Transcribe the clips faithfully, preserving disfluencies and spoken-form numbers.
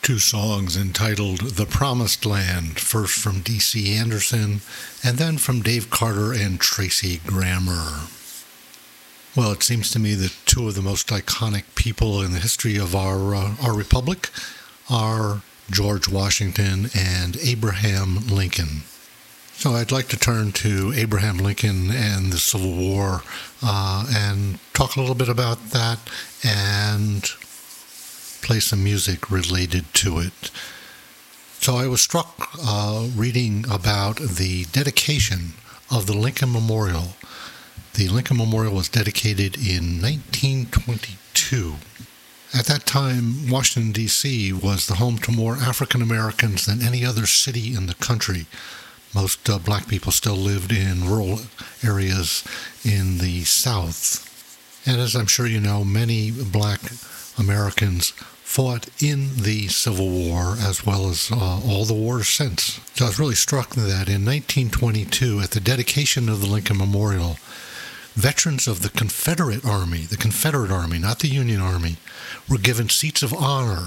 Two songs entitled The Promised Land, first from D C Anderson, and then from Dave Carter and Tracy Grammer. Well, it seems to me that two of the most iconic people in the history of our, uh, our republic are George Washington and Abraham Lincoln. So I'd like to turn to Abraham Lincoln and the Civil War uh, and talk a little bit about that and play some music related to it. So I was struck uh, reading about the dedication of the Lincoln Memorial. The Lincoln Memorial was dedicated in nineteen twenty-two. At that time, Washington, D C was the home to more African Americans than any other city in the country. Most uh, black people still lived in rural areas in the South. And as I'm sure you know, many black Americans fought in the Civil War as well as uh, all the wars since. So I was really struck that in nineteen twenty-two, at the dedication of the Lincoln Memorial, veterans of the Confederate Army, the Confederate Army, not the Union Army, were given seats of honor,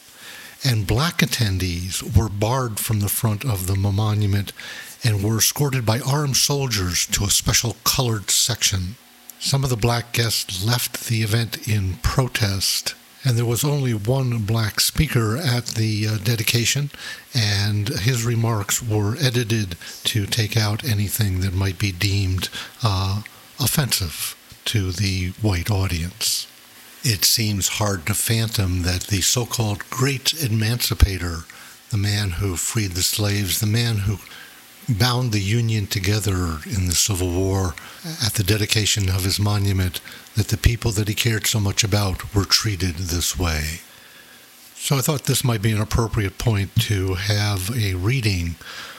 and black attendees were barred from the front of the monument and were escorted by armed soldiers to a special colored section. Some of the black guests left the event in protest, and there was only one black speaker at the uh, dedication, and his remarks were edited to take out anything that might be deemed uh, offensive to the white audience. It seems hard to fathom that the so-called great emancipator, the man who freed the slaves, the man who bound the Union together in the Civil War, at the dedication of his monument, that the people that he cared so much about were treated this way. So I thought this might be an appropriate point to have a reading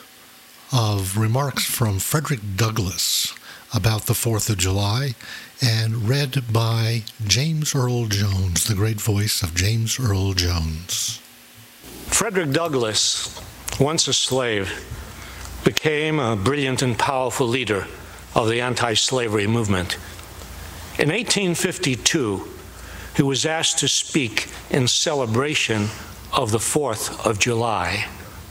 of remarks from Frederick Douglass about the fourth of July, and read by James Earl Jones, the great voice of James Earl Jones. Frederick Douglass, once a slave, became a brilliant and powerful leader of the anti-slavery movement. In eighteen fifty-two, he was asked to speak in celebration of the fourth of July.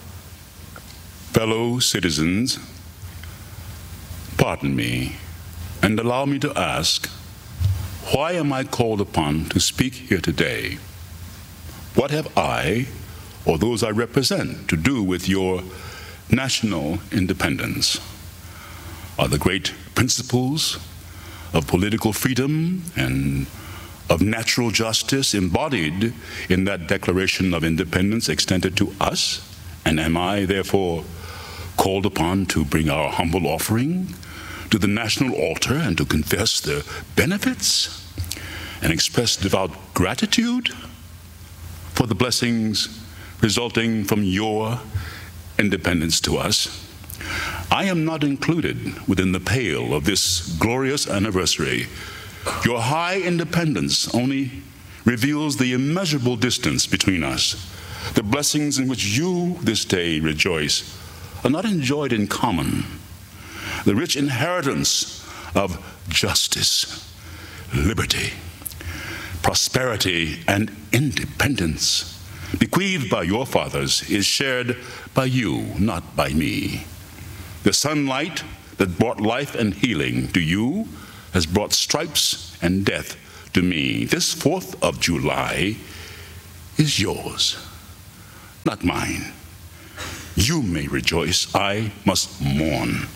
Fellow citizens, pardon me, and allow me to ask, why am I called upon to speak here today? What have I, or those I represent, to do with your national independence? Are the great principles of political freedom and of natural justice embodied in that Declaration of Independence extended to us? And am I, therefore, called upon to bring our humble offering to the national altar and to confess their benefits and express devout gratitude for the blessings resulting from your independence to us? I am not included within the pale of this glorious anniversary. Your high independence only reveals the immeasurable distance between us. The blessings in which you this day rejoice are not enjoyed in common. The rich inheritance of justice, liberty, prosperity, and independence bequeathed by your fathers is shared by you, not by me. The sunlight that brought life and healing to you has brought stripes and death to me. This fourth of July is yours, not mine. You may rejoice, I must mourn.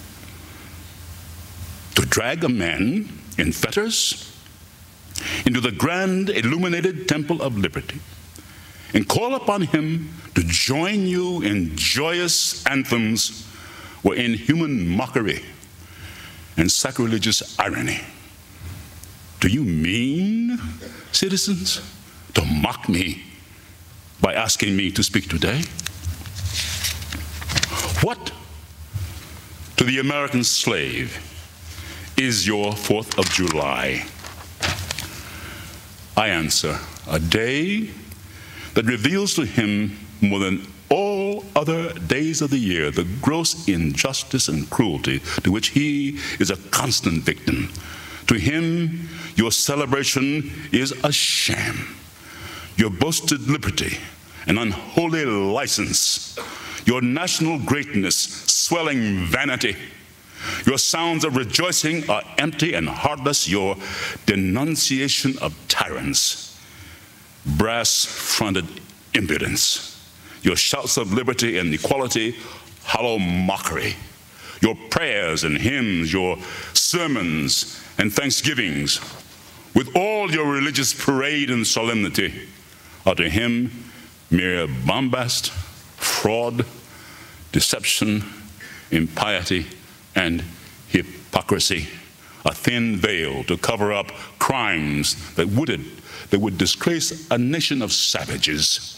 To drag a man in fetters into the grand illuminated temple of liberty and call upon him to join you in joyous anthems were inhuman mockery and sacrilegious irony. Do you mean, citizens, to mock me by asking me to speak today? What to the American slave is your fourth of July? I answer, a day that reveals to him more than all other days of the year the gross injustice and cruelty to which he is a constant victim. To him, your celebration is a sham. Your boasted liberty an unholy license, your national greatness swelling vanity. Your sounds of rejoicing are empty and heartless, your denunciation of tyrants, brass-fronted impudence. Your shouts of liberty and equality, hollow mockery. Your prayers and hymns, your sermons and thanksgivings, with all your religious parade and solemnity, are to him mere bombast, fraud, deception, impiety, and hypocrisy, a thin veil to cover up crimes that would, that would disgrace a nation of savages.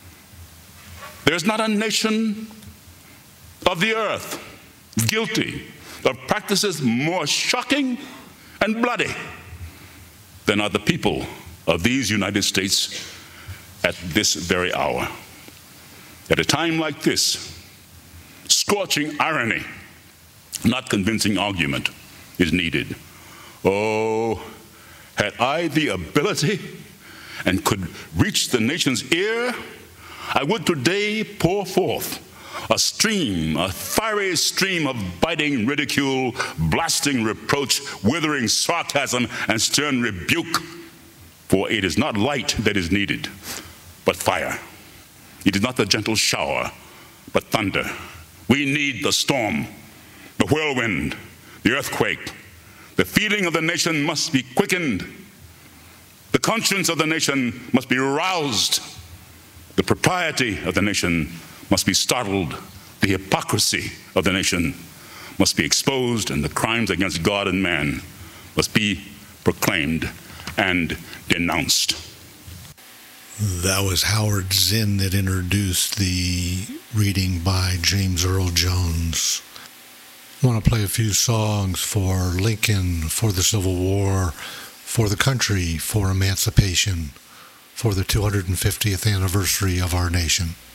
There's not a nation of the earth guilty of practices more shocking and bloody than are the people of these United States at this very hour. At a time like this, scorching irony, not convincing argument, is needed. Oh, had I the ability and could reach the nation's ear, I would today pour forth a stream, a fiery stream of biting ridicule, blasting reproach, withering sarcasm, and stern rebuke. For it is not light that is needed, but fire. It is not the gentle shower, but thunder. We need the storm, the whirlwind, the earthquake. The feeling of the nation must be quickened. The conscience of the nation must be roused. The propriety of the nation must be startled. The hypocrisy of the nation must be exposed, and the crimes against God and man must be proclaimed and denounced. That was Howard Zinn that introduced the reading by James Earl Jones. I want to play a few songs for Lincoln, for the Civil War, for the country, for emancipation, for the two hundred fiftieth anniversary of our nation.